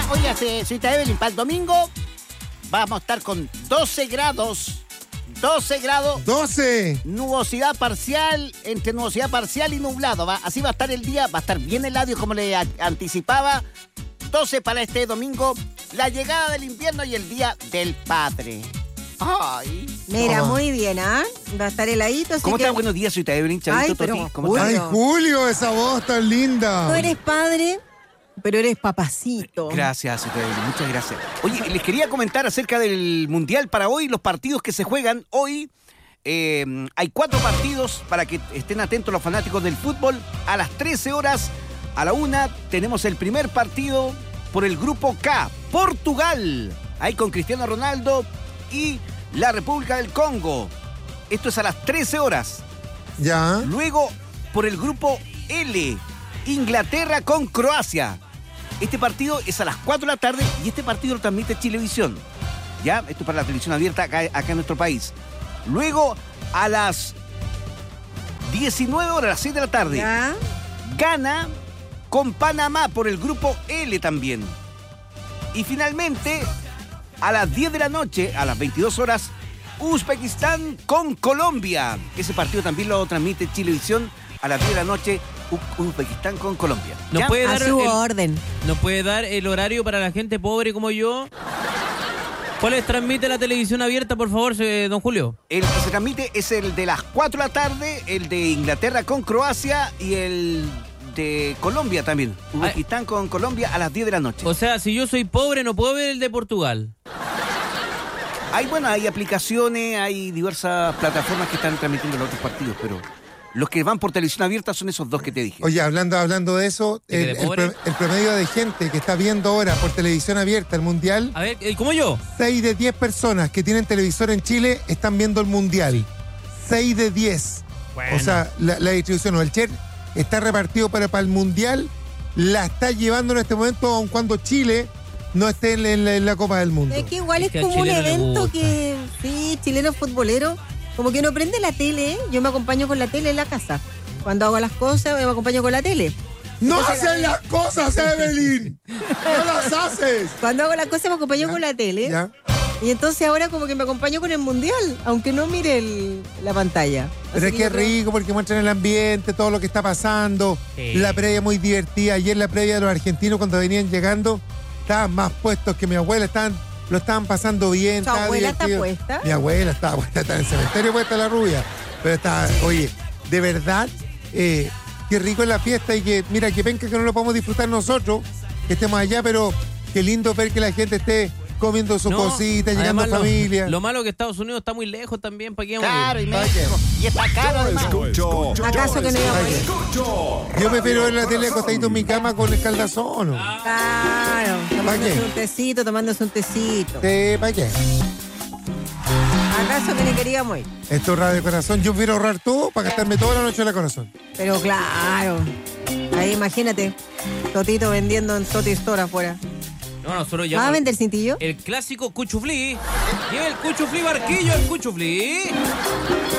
Oye, señorita Evelyn, para el domingo vamos a estar con 12 grados. 12 grados. 12. Nubosidad parcial, entre nubosidad parcial y nublado. Así va a estar el día, va a estar bien helado, como le anticipaba. 12 para este domingo, la llegada del invierno y el Día del Padre. Ay. Mira, muy bien, ¿ah? Va a estar heladito. ¿Cómo estás? Buenos días, soy Evelyn, Chavito, Toti. ¿Cómo estás? Ay, Julio, esa voz tan linda. No eres padre, pero eres papacito. Gracias, Evelyn, muchas gracias. Oye, les quería comentar acerca del Mundial para hoy, los partidos que se juegan hoy. Hay 4 partidos para que estén atentos los fanáticos del fútbol. A las 13 horas, a la 1, tenemos el primer partido por el grupo K, Portugal. Ahí con Cristiano Ronaldo y la República del Congo. Esto es a las 13 horas. Ya. Luego, por el grupo L, Inglaterra con Croacia. Este partido es a las 4 de la tarde y este partido lo transmite Chilevisión. ¿Ya? Esto es para la televisión abierta acá en nuestro país. Luego, a las 19 horas, a las 6 de la tarde, ¿Ya? Ghana con Panamá por el grupo L también. Y finalmente, a las 10 de la noche, a las 22 horas, Uzbekistán con Colombia. Ese partido también lo transmite Chilevisión a las 10 de la noche, Uzbekistán con Colombia. ¿Nos puede A dar su orden. ¿Nos puede dar el horario para la gente pobre como yo? ¿Cuáles transmite la televisión abierta, por favor, don Julio? El que se transmite es el de las 4 de la tarde, el de Inglaterra con Croacia y el de Colombia también. Uzbekistán con Colombia a las 10 de la noche. O sea, si yo soy pobre, no puedo ver el de Portugal. Hay aplicaciones, hay diversas plataformas que están transmitiendo los otros partidos, pero los que van por televisión abierta son esos 2 que te dije. Oye, hablando de eso, ¿De pobre? el promedio de gente que está viendo ahora por televisión abierta el Mundial, A ver, ¿cómo yo? 6 de 10 personas que tienen televisor en Chile están viendo el Mundial. 6 de 10. Bueno. O sea, la distribución o el share está repartido para el Mundial, la está llevando en este momento, aun cuando Chile no esté en la Copa del Mundo. Es que igual Es que es al como un chileno le evento gusta. que, sí, chileno futbolero, como que no prende la tele, ¿eh? Yo me acompaño con la tele en la casa. Cuando hago las cosas, me acompaño con la tele. ¡No Entonces, haces las cosas, Evelyn! ¡No las haces! Cuando hago las cosas me acompaño con la tele. ¿Ya? Y entonces ahora como que me acompaño con el Mundial, aunque no mire la pantalla. Pero Así es que es yo creo- rico porque muestran el ambiente, todo lo que está pasando. Sí. La previa muy divertida. Ayer la previa de los argentinos cuando venían llegando estaban más puestos que mi abuela. Lo estaban pasando bien. ¿Tu estaba abuela está divertido. puesta? Mi abuela estaba puesta, está en el cementerio puesta la rubia. Pero está, oye, de verdad, qué rico es la fiesta y que, mira, qué penca que no lo podemos disfrutar nosotros, que estemos allá, pero qué lindo ver que la gente esté comiendo sus cositas, llegando a además, familia. Lo malo es que Estados Unidos está muy lejos también. ¿Para qué vamos a ir? Claro, y México. Y está caro además. ¿Acaso que no íbamos a ir? Yo prefiero ver la tele acostadito en mi cama con el caldazón. Claro, tomándose un tecito. Sí, ¿para qué? ¿Acaso que no queríamos ir? Esto es Radio Corazón. Yo quiero ahorrar todo para gastarme toda la noche en la Corazón. Pero claro, ahí imagínate, Totito vendiendo en Toti Store afuera. No, nosotros ya. ¿Va a vender cintillo? El clásico cuchuflí. Lleva el cuchuflí, Barquillo, el cuchuflí.